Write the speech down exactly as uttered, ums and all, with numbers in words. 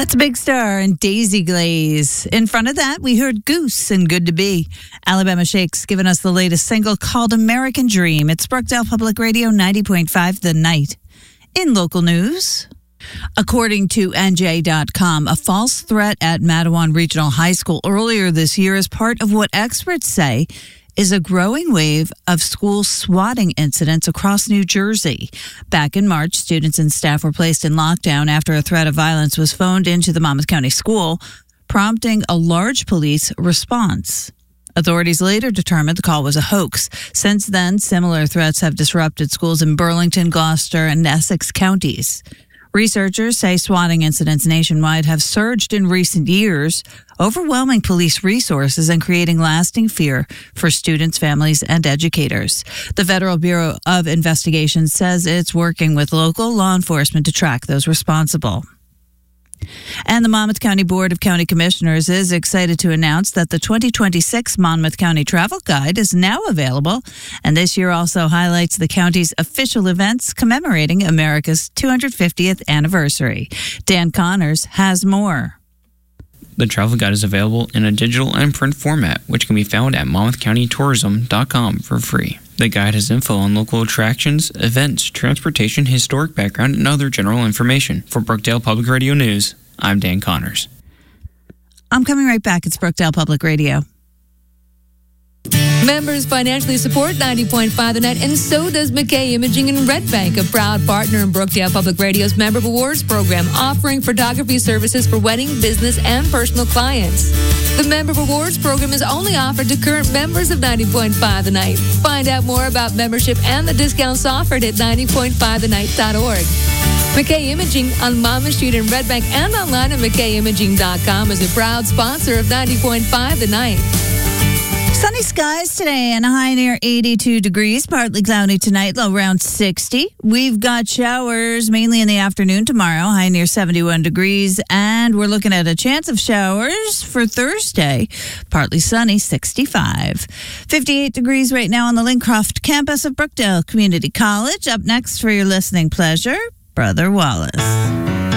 That's Big Star and Daisy Glaze. In front of that, we heard Goose and Good to Be. Alabama Shakes giving us the latest single called American Dream. It's Brookdale Public Radio ninety point five The Night. In local news, according to N J dot com, a false threat at Matawan Regional High School earlier this year is part of what experts say is a growing wave of school swatting incidents across New Jersey. Back in March, students and staff were placed in lockdown after a threat of violence was phoned into the Monmouth County School, prompting a large police response. Authorities later determined the call was a hoax. Since then, similar threats have disrupted schools in Burlington, Gloucester, and Essex counties. Researchers say swatting incidents nationwide have surged in recent years, overwhelming police resources and creating lasting fear for students, families, and educators. The Federal Bureau of Investigation says it's working with local law enforcement to track those responsible. And the Monmouth County Board of County Commissioners is excited to announce that the twenty twenty-six Monmouth County Travel Guide is now available, and this year also highlights the county's official events commemorating America's two hundred fiftieth anniversary. Dan Connors has more. The travel guide is available in a digital and print format, which can be found at monmouth county tourism dot com for free. The guide has info on local attractions, events, transportation, historic background, and other general information. For Brookdale Public Radio News, I'm Dan Connors. I'm coming right back. It's Brookdale Public Radio. Members financially support ninety point five The Night, and so does McKay Imaging in Red Bank, a proud partner in Brookdale Public Radio's Member Awards program, offering photography services for wedding, business, and personal clients. The Member Awards program is only offered to current members of ninety point five The Night. Find out more about membership and the discounts offered at ninety point five the night dot org. McKay Imaging on Monmouth Street in Red Bank and online at mckay imaging dot com is a proud sponsor of ninety point five The Night. Sunny skies today and a high near eighty-two degrees. Partly cloudy tonight, low around sixty. We've got showers mainly in the afternoon tomorrow, high near seventy-one degrees. And we're looking at a chance of showers for Thursday. Partly sunny, sixty-five. fifty-eight degrees right now on the Lincroft campus of Brookdale Community College. Up next for your listening pleasure, Brother Wallace.